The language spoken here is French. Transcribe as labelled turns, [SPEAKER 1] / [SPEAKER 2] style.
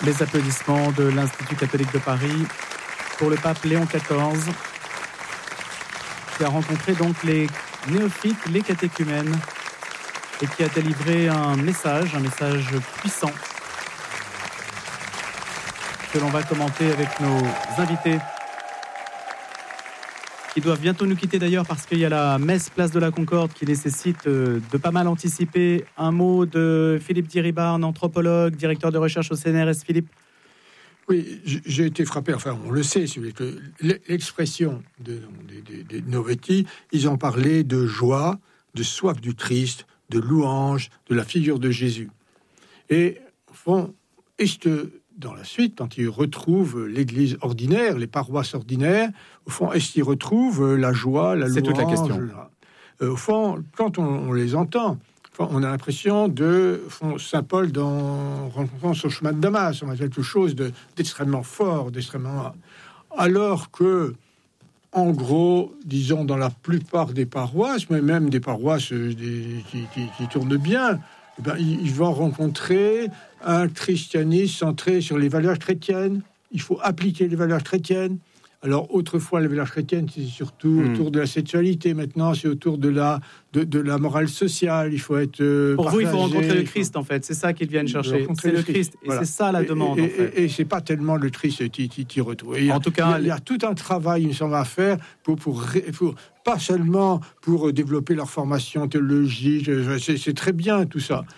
[SPEAKER 1] Les applaudissements de l'Institut catholique de Paris pour le pape Léon XIV, qui a rencontré donc les néophytes, les catéchumènes, et qui a délivré un message puissant, que l'on va commenter avec nos invités, qui doivent bientôt nous quitter d'ailleurs parce qu'il y a la messe Place de la Concorde qui nécessite de pas mal anticiper. Un mot de Philippe Diribarne, anthropologue, directeur de recherche au CNRS. Philippe.
[SPEAKER 2] Oui, j'ai été frappé, enfin on le sait, que l'expression des Novetti, ils ont parlé de joie, de soif du Christ, de louange, de la figure de Jésus. Et au fond, dans la suite, quand ils retrouvent l'église ordinaire, les paroisses ordinaires, au fond, est-ce qu'ils retrouvent la joie, la louange?
[SPEAKER 1] C'est toute la question.
[SPEAKER 2] Au fond, quand on les entend, on a l'impression de Saint Paul rencontrant son chemin de Damas. On a quelque chose d'extrêmement fort, d'extrêmement... Alors que, en gros, disons, dans la plupart des paroisses, mais même des paroisses qui tournent bien, ils vont rencontrer un christianisme centré sur les valeurs chrétiennes. Il faut appliquer les valeurs chrétiennes. Alors, autrefois, les valeurs chrétiennes, c'est surtout autour de la sexualité. Maintenant, c'est autour de la morale sociale. Il faut être
[SPEAKER 1] Pour
[SPEAKER 2] partagé.
[SPEAKER 1] vous, il faut rencontrer le Christ, en fait. C'est ça qu'ils viennent chercher. C'est le Christ. Et voilà. C'est ça la demande, en fait.
[SPEAKER 2] Et c'est pas tellement le Christ qui retrouve.
[SPEAKER 1] En tout cas,
[SPEAKER 2] il y a tout un travail, il me semble, à faire pour pas seulement pour développer leur formation théologique. C'est très bien, tout ça.